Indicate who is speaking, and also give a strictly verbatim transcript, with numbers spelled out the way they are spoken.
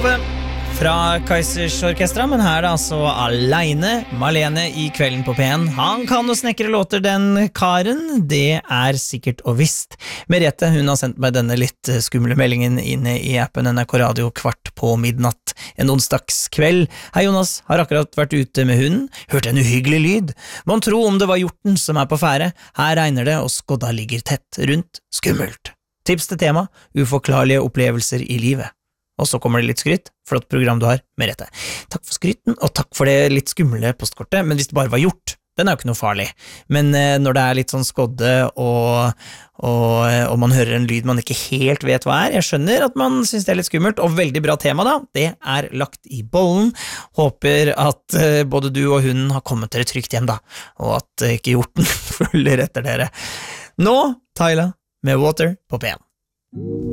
Speaker 1: Ove fra Kaizers Orkestra, men her er det altså alene Malene i Kvelden på P en. Han kan jo snekre låter, den karen, det er sikkert og visst. Merete, hun har sendt meg denne litt skumle meldingen inne i appen N R K Radio kvart på midnatt, en onsdagskveld. Hei Jonas, har akkurat vært ute med hunden, hørt en uhyggelig lyd. Man tror om det var hjorten som er på fære. Her regner det, og skodda ligger tett rundt. Skummelt. Tips til tema, uforklarlige opplevelser i livet. Og så kommer det litt skryt, flott program du har, Merete. Takk for skryten, og takk for det litt skumle postkortet, men hvis det bare var gjort, den er jo ikke noe farlig. Men eh, når det er litt sånn skodde, og, og, og man hører en lyd man ikke helt vet hva er, jeg skjønner at man synes det er litt skummelt, og veldig bra tema da, det er lagt i bollen. Håper at eh, både du og hunden har kommet dere trygt hjem da, og at eh, ikke hjorten følger etter dere. Nå, Tyla, med Water på P en.